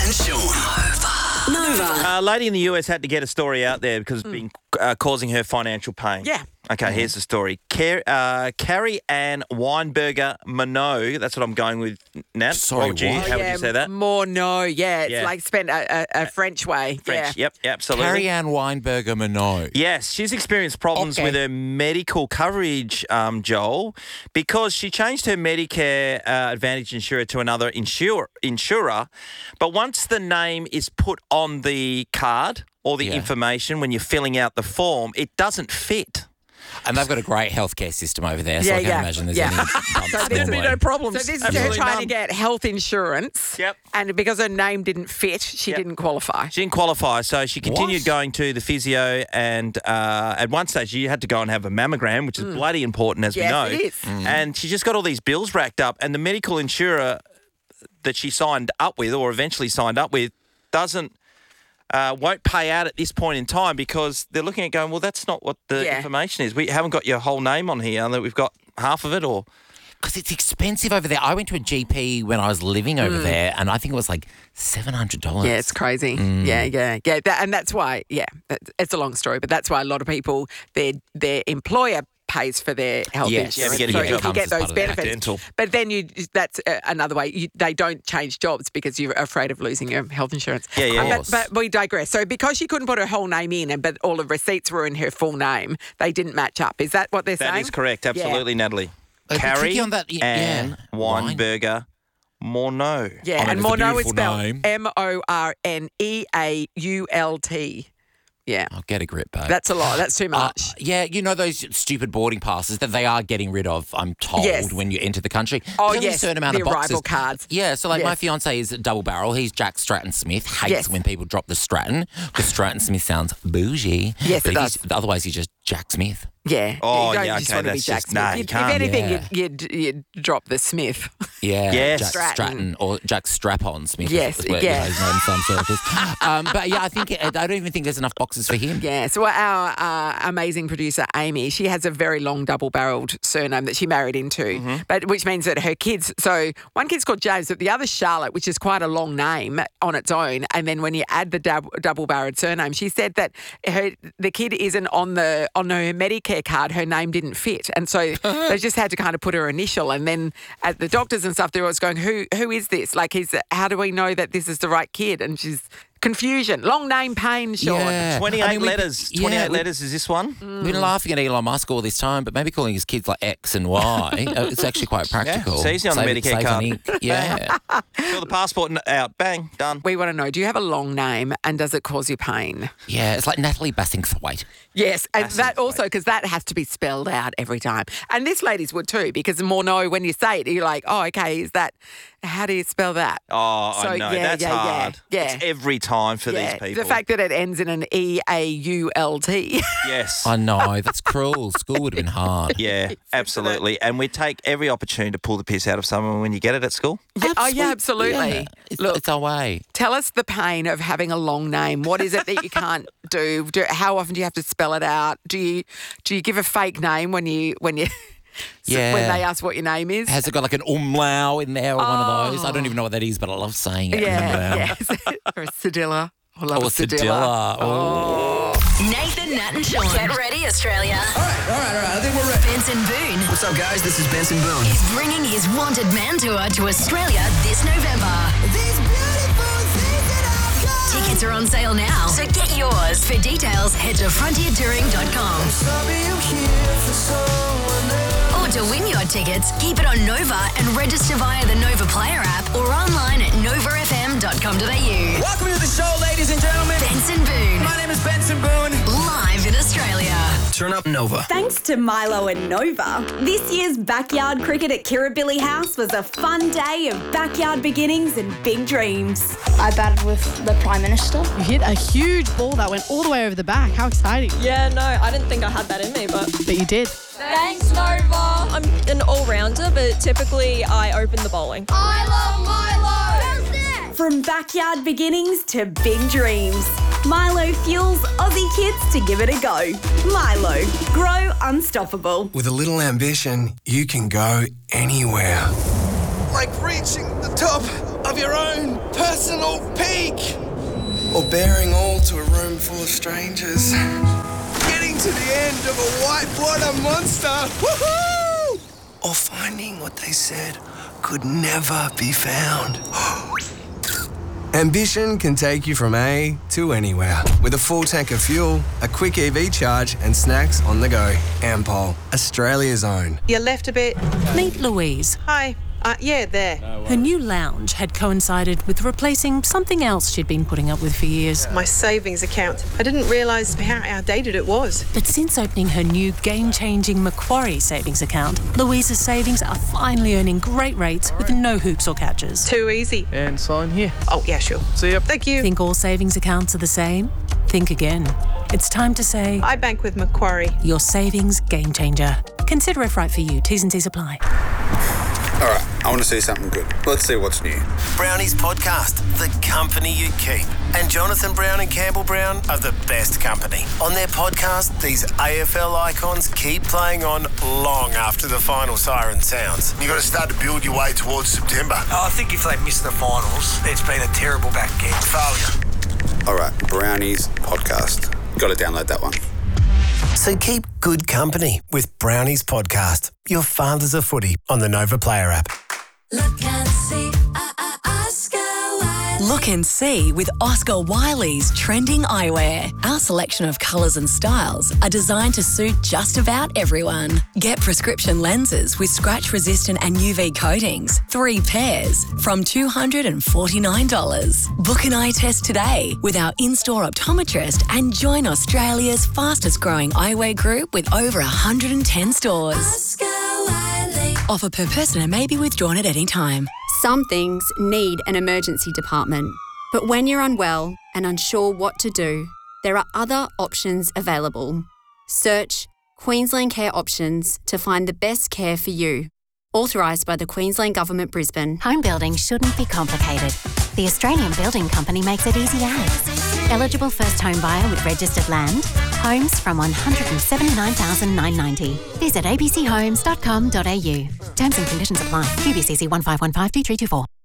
and Sean. Nova. A lady in the US had to get a story out there because it's been causing her financial pain. Yeah. Okay, here's the story. Carrie Ann Weinberger Monod, that's what I'm going with, Nat. Sorry, How would you say that? It's like spent a French way. French, yep, absolutely. Carrie Ann Weinberger Monod. Yes, she's experienced problems with her medical coverage, Joel, because she changed her Medicare Advantage insurer to another insurer. But once the name is put on the card or the information when you're filling out the form, it doesn't fit. And they've got a great healthcare system over there, so I can't imagine there's any bumps. So there's no problems. So this is her trying to get health insurance. Yep. And because her name didn't fit, she didn't qualify. She didn't qualify, so she continued going to the physio, and at one stage she had to go and have a mammogram, which is bloody important, as we know. Yes, it is. And she just got all these bills racked up, and the medical insurer that she signed up with, or eventually signed up with, won't pay out at this point in time because they're looking at going, well, that's not what the information is. We haven't got your whole name on here, that we've got half of it, or... Because it's expensive over there. I went to a GP when I was living over there, and I think it was like $700. Yeah, it's crazy. Yeah. And that's why, it's a long story, but that's why a lot of people, their employer pays for their health insurance. Yeah, so if you get those benefits. But then that's another way. They don't change jobs because you're afraid of losing your health insurance. But we digress. So because she couldn't put her whole name in, but all the receipts were in her full name, they didn't match up. Is that what they're saying? That is correct. Absolutely, Natalie. Carrie Ann Weinberger Monod. Yeah, and Monod is spelled name. Morneault. Yeah. I'll get a grip, babe. That's a lot. That's too much. You know those stupid boarding passes that they are getting rid of, I'm told, when you enter the country? Oh, There's only a certain amount the of boxes. arrival cards. Yeah, so my fiancé is a double barrel. He's Jack Stratton Smith. Hates when people drop the Stratton because Stratton Smith sounds bougie. Yes, it does. Otherwise, he's just Jack Smith. Yeah. Oh, you don't just want to be Jack Smith. If anything, you'd drop the Smith. Yeah. Yes. Jack Stratton or Jack Strap-on Smith. Yes. He's known in some circles. But I don't even think there's enough boxes for him. Yeah. So our amazing producer, Amy, she has a very long double-barreled surname that she married into, but which means that her kids, so one kid's called James, but the other's Charlotte, which is quite a long name on its own. And then when you add the double-barreled surname, she said that the kid isn't on her Medicare card, her name didn't fit. And so they just had to kind of put her initial. And then at the doctors and stuff, they were always going, who is this? Like, how do we know that this is the right kid? And she's... Confusion. Long name, pain, Sean. Yeah. 28 letters. 28 letters is this one? We've been laughing at Elon Musk all this time, but maybe calling his kids like X and Y, it's actually quite practical. Yeah, it's easy on the Medicare card. Yeah. Fill the passport out. Bang. Done. We want to know, do you have a long name and does it cause you pain? Yeah, it's like Natalie Bassingthwaite. Yes, and that also, because that has to be spelled out every time. And this lady's would too, because the more know when you say it, you're like, oh, okay, is that, how do you spell that? Oh, I know. That's hard. Yeah. It's every time for these people. The fact that it ends in an EAULT. Yes. I know. That's cruel. School would have been hard. Yeah, absolutely. And we take every opportunity to pull the piss out of someone when you get it at school. Yeah. Oh, yeah, absolutely. Yeah. It's our way. Tell us the pain of having a long name. What is it that you can't do? How often do you have to spell it out? Do you give a fake name when they ask what your name is? Has it got like an umlau in there or one of those? I don't even know what that is, but I love saying it. Yeah. Or a cedilla. Or a cedilla. Oh. Nathan, Nat and Sean. Get ready, Australia. All right. I think we're ready. Benson Boone What's up, guys? This is Benson Boone. is bringing his Wanted Man Tour to Australia this November. These beautiful things that I've got. Tickets are on sale now, so get yours. For details, head to frontiertouring.com. Sorry I'm here for someone else. Or to win your tickets, keep it on Nova and register via the Nova Player app or online at novafm.com.au. Welcome to the show, ladies and gentlemen. Benson Boone, My name is Benson Boone. live in Australia. Turn up Nova. Thanks to Milo and Nova, this year's backyard cricket at Kirribilli House was a fun day of backyard beginnings and big dreams. I batted with the Prime Minister. You hit a huge ball that went all the way over the back. How exciting. Yeah, no, I didn't think I had that in me, but you did. Thanks, Nova. I'm an all-rounder, but typically I open the bowling. I love Milo! From backyard beginnings to big dreams, Milo fuels Aussie kids to give it a go. Milo, grow unstoppable. With a little ambition, you can go anywhere. Like reaching the top of your own personal peak. or bearing all to a room full of strangers. Getting to the end of a whitewater monster. Woohoo! Or finding what they said could never be found. Ambition can take you from A to anywhere. With a full tank of fuel, a quick EV charge and snacks on the go. Ampol, Australia's own. You left a bit. Meet Louise. Hi. Yeah, there. Her new lounge had coincided with replacing something else she'd been putting up with for years. My savings account. I didn't realise how outdated it was. But since opening her new game-changing Macquarie savings account, Louise's savings are finally earning great rates with no hoops or catches. Too easy. And sign here. Oh, yeah, sure. See ya. Thank you. Think all savings accounts are the same? Think again. It's time to say... I bank with Macquarie. Your savings game changer. Consider if right for you. T's and C's apply. All right, I want to see something good. Let's see what's new. Brownies Podcast, the company you keep. And Jonathan Brown and Campbell Brown are the best company. On their podcast, these AFL icons keep playing on long after the final siren sounds. You've got to start to build your way towards September. I think if they miss the finals, it's been a terrible back end. Failure. All right, Brownies Podcast. Got to download that one. So keep good company with Brownies Podcast, your fathers of footy on the Nova Player app. Look and see, Oscar Wiley. Look and see with Oscar Wiley's trending eyewear. Our selection of colours and styles are designed to suit just about everyone. Get prescription lenses with scratch-resistant and UV coatings, 3 pairs, from $249. Book an eye test today with our in-store optometrist and join Australia's fastest-growing eyewear group with over 110 stores. Oscar Wiley. Offer per person and may be withdrawn at any time. Some things need an emergency department, but when you're unwell and unsure what to do, there are other options available. Search Queensland Care Options to find the best care for you. Authorised by the Queensland Government, Brisbane. Home building shouldn't be complicated. The Australian Building Company makes it easy as. Eligible first home buyer with registered land. Homes from $179,990. Visit abchomes.com.au. Terms and conditions apply. QBCC 15152324.